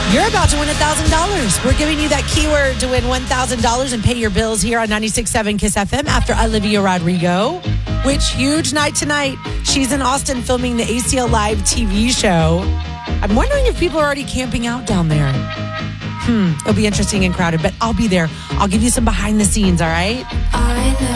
You're about to win $1,000. We're giving you that keyword to win $1,000 and pay your bills here on 96.7 KISS FM after Olivia Rodrigo. Which huge night tonight. She's in Austin filming the ACL Live TV show. I'm wondering if people are already camping out down there. It'll be interesting and crowded, but I'll be there. I'll give you some behind the scenes, all right? I know.